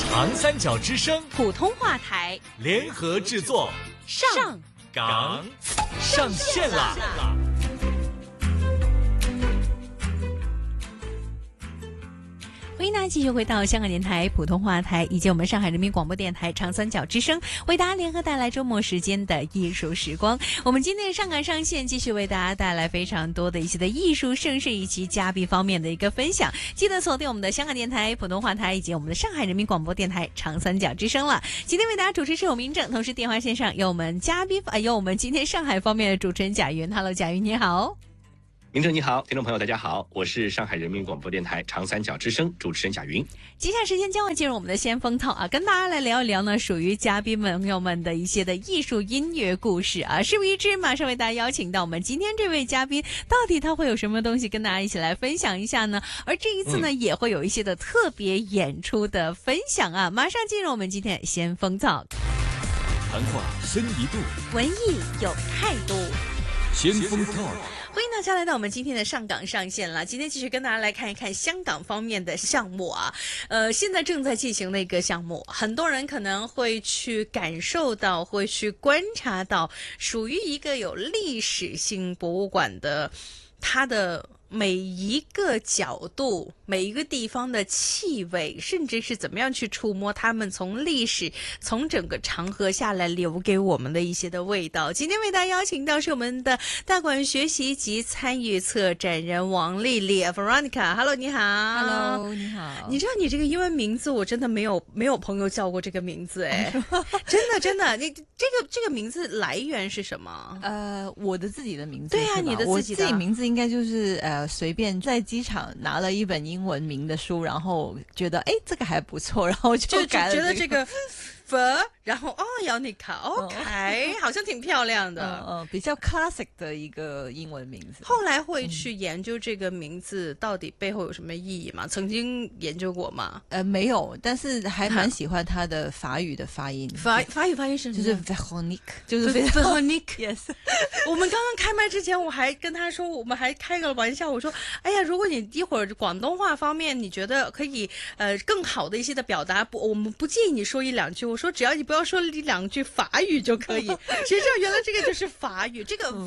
长三角之声普通话台联合制作， 上岗上线啦！ 欢迎大家继续回到香港电台普通话台以及我们上海人民广播电台长三角之声，为大家联合带来周末时间的艺术时光。我们今天上岗上线，继续为大家带来非常多的一些的艺术盛事以及嘉宾方面的一个分享。记得锁定我们的香港电台普通话台以及我们的上海人民广播电台长三角之声了。今天为大家主持是我明正，同时电话线上有我们嘉宾，有我们今天上海方面的主持人贾云。Hello， 贾云你好。 明正你好，听众朋友大家好，我是上海人民广播电台长三角之声主持人贾云。 接下来时间将会进入我们的先锋套啊，跟大家来聊一聊呢属于嘉宾朋友们的一些的艺术音乐故事啊。事不宜迟，马上为大家邀请到我们今天这位嘉宾，到底他会有什么东西跟大家一起来分享一下呢？而这一次呢也会有一些的特别演出的分享啊。马上进入我们今天的先锋套。 谈话深一度， 文艺有态度， 先锋套。 欢迎大家来到我们今天的上岗上线了。今天继续跟大家来看一看香港方面的项目啊。现在正在进行的一个项目，很多人可能会去感受到，会去观察到，属于一个有历史性博物馆的，它的每一个角度，每一个地方的气味，甚至是怎么样去触摸他们从历史，从整个长河下来留给我们的一些的味道。今天为大家邀请到是我们的大馆学习及参与策展人王丽丽 Veronica。Hello， 你好。 Hello， 你好。 你知道你这个英文名字，我真的没有朋友叫过这个名字哎，真的，你这个名字来源是什么？ 我的自己的名字。 对啊，你的自己的。 我自己名字应该就是随便在机场拿了一本英文名的书，然后觉得这个还不错，然后就改了、 觉得这个然后姚妮卡 OK， 好像挺漂亮的， 比较 classic 的一个英文名字。 后来会去研究这个名字到底背后有什么意义吗？曾经研究过吗？ 没有，但是还蛮喜欢它的法语的发音。 法语发音是就是 Veronique， 就是 Veronique。Yes， 我们刚刚开麦之前，我还跟他说，我们还开个玩笑，我说，哎呀，如果你一会儿广东话方面你觉得可以更好的一些的表达，我们不介意你说一两句。我说只要你不要说一两句法语就可以。谁知道原来这个就是法语，这个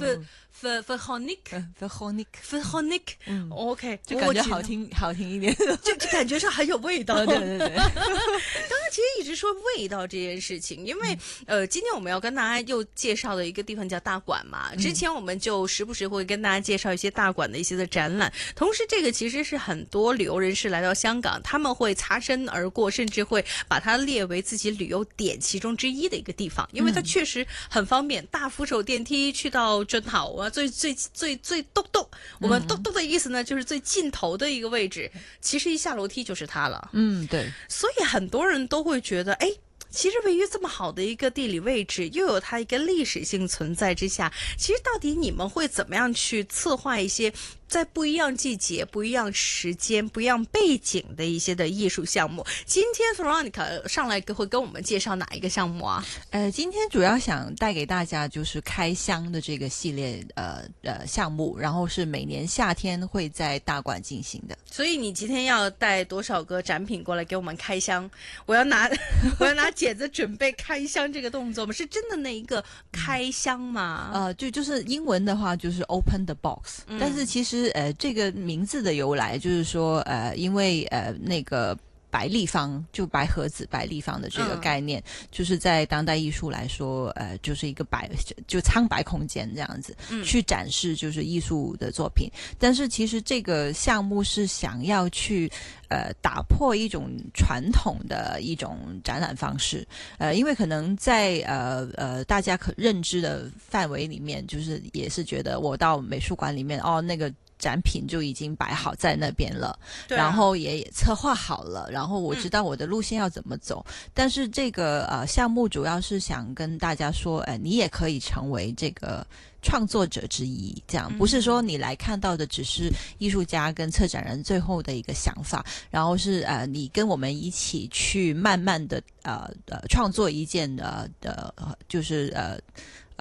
Veronique，OK， 就感觉好听一点， 就感觉上很有味道。 对。 刚刚其实一直说味道这件事情，因为今天我们要跟大家又介绍的一个地方叫大馆嘛。之前我们就时不时会跟大家介绍一些大馆的一些的展览，同时这个其实是很多旅游人士来到香港，他们会擦身而过，甚至会把它列为自己旅游点其中之一的一个地方，因为它确实很方便，大扶手电梯去到俊豪啊，最咚，我们咚的意思呢，就是最尽头的一个位置，其实一下楼梯就是它了。 对。 所以很多人都会觉得，其实位于这么好的一个地理位置，又有它一个历史性存在之下，其实到底你们会怎么样去策划一些在不一样季节、不一样时间、不一样背景的一些的艺术项目？今天 Veronica 上来会跟我们介绍哪一个项目啊？ 今天主要想带给大家就是开箱的这个系列项目，然后是每年夏天会在大馆进行的。 所以你今天要带多少个展品过来给我们开箱？我要拿剪子准备开箱这个动作吗？是真的那一个开箱吗？ 就是英文的话就是 open the box，但是其实这个名字的由来就是说因为那个白立方，就白盒子白立方的这个概念，就是在当代艺术来说就是一个就苍白空间这样子，去展示就是艺术的作品。但是其实这个项目是想要去打破一种传统的一种展览方式，因为可能在大家可认知的范围里面，就是也是觉得我到美术馆里面那个展品就已经摆好在那边了，然后也策划好了，然后我知道我的路线要怎么走。但是这个项目主要是想跟大家说，你也可以成为这个创作者之一，这样不是说你来看到的只是艺术家跟策展人最后的一个想法，然后是你跟我们一起去慢慢的创作一件就是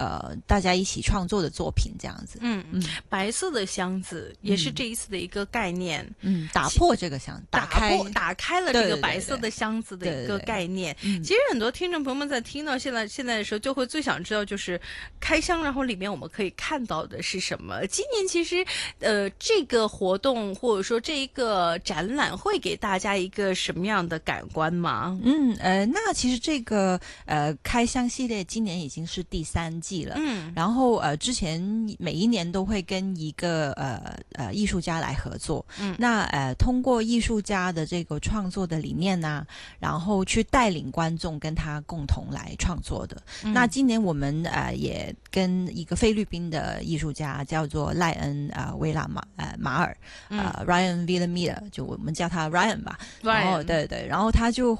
大家一起创作的作品这样子。 白色的箱子也是这一次的一个概念。 打破这个箱，打开了这个白色的箱子的一个概念。其实很多听众朋友们在听到现在的时候，就会最想知道就是开箱，然后里面我们可以看到的是什么。今年其实这个活动或者说这一个展览会给大家一个什么样的感官吗？ 那其实这个开箱系列今年已经是第3季了。然后之前每一年都会跟一个艺术家来合作。那通过艺术家的这个创作的理念啊，然后去带领观众跟他共同来创作的。那今年我们也跟一个菲律宾的艺术家叫做赖恩威拉马尔Ryan Villamil， 就我们叫他 Ryan 吧。然后对，然后他就